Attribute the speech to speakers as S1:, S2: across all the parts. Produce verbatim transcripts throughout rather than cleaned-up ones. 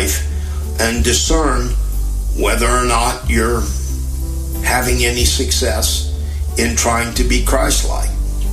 S1: life and discern whether or not you're having any success in trying to be Christ-like.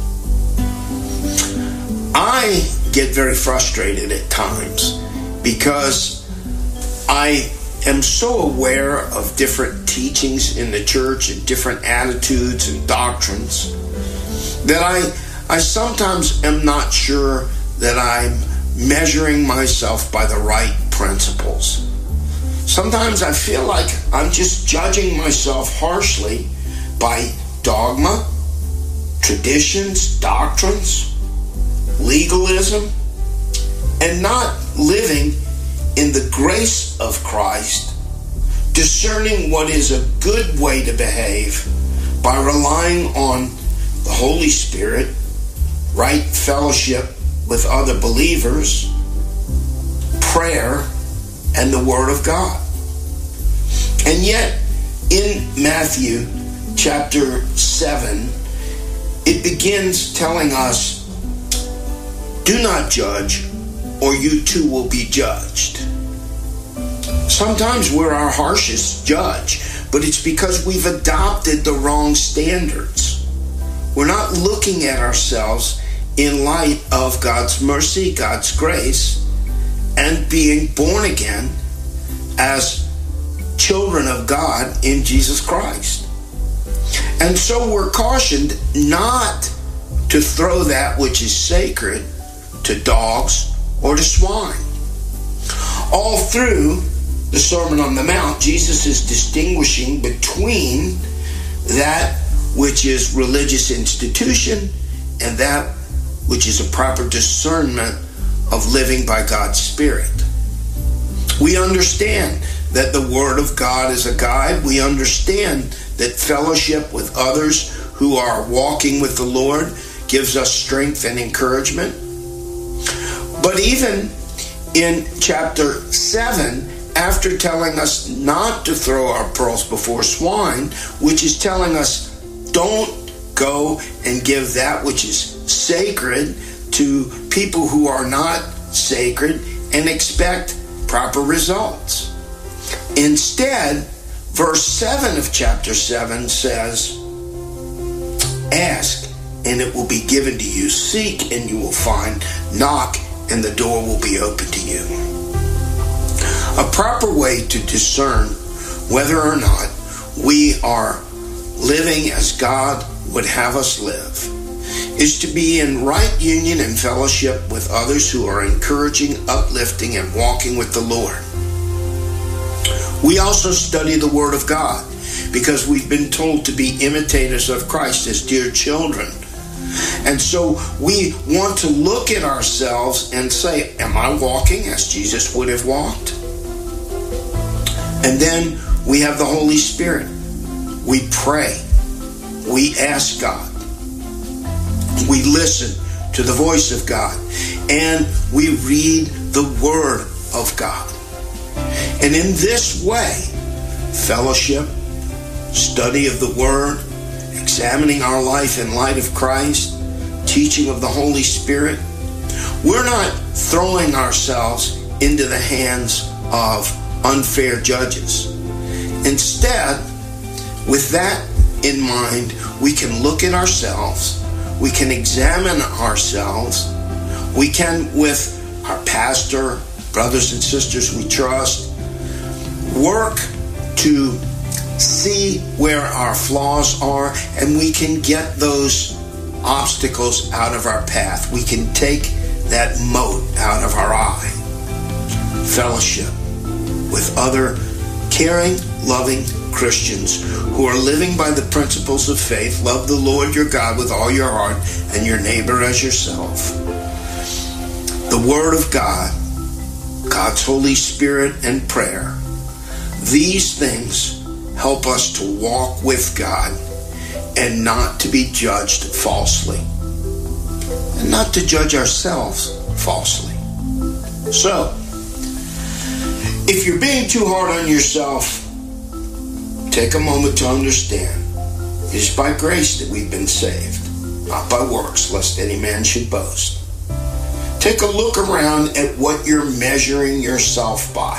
S1: I get very frustrated at times because I am so aware of different teachings in the church and different attitudes and doctrines that I, I sometimes am not sure that I'm measuring myself by the right principles. Sometimes I feel like I'm just judging myself harshly by dogma, traditions, doctrines, legalism, and not living in the grace of Christ, discerning what is a good way to behave by relying on the Holy Spirit, right fellowship with other believers, prayer, and the Word of God. And yet, in Matthew chapter seven, it begins telling us, do not judge, or you too will be judged. Sometimes we're our harshest judge, but it's because we've adopted the wrong standards. We're not looking at ourselves in light of God's mercy, God's grace, and being born again as children of God in Jesus Christ. And so we're cautioned not to throw that which is sacred to dogs or to swine. All through the Sermon on the Mount, Jesus is distinguishing between that which is religious institution and that which is a proper discernment of living by God's Spirit. We understand that the Word of God is a guide. We understand that fellowship with others who are walking with the Lord gives us strength and encouragement. But even in chapter seven, after telling us not to throw our pearls before swine, which is telling us don't go and give that which is sacred to people who are not sacred and expect proper results. Instead, verse seven of chapter seven says, ask and it will be given to you. Seek and you will find. Knock and the door will be open to you. A proper way to discern whether or not we are living as God would have us live is to be in right union and fellowship with others who are encouraging, uplifting, and walking with the Lord. We also study the Word of God because we've been told to be imitators of Christ as dear children. And so we want to look at ourselves and say, am I walking as Jesus would have walked? And then we have the Holy Spirit. We pray. We ask God. We listen to the voice of God. And we read the Word of God. And in this way, fellowship, study of the Word, examining our life in light of Christ, teaching of the Holy Spirit, we're not throwing ourselves into the hands of unfair judges. Instead, with that in mind, we can look at ourselves, we can examine ourselves, we can, with our pastor, brothers and sisters we trust, work to see where our flaws are, and we can get those obstacles out of our path. We can take that mote out of our eye. Fellowship with other caring, loving Christians who are living by the principles of faith. Love the Lord your God with all your heart and your neighbor as yourself. The Word of God, God's Holy Spirit, and prayer. These things help us to walk with God and not to be judged falsely. And not to judge ourselves falsely. So, if you're being too hard on yourself, take a moment to understand it is by grace that we've been saved, not by works, lest any man should boast. Take a look around at what you're measuring yourself by.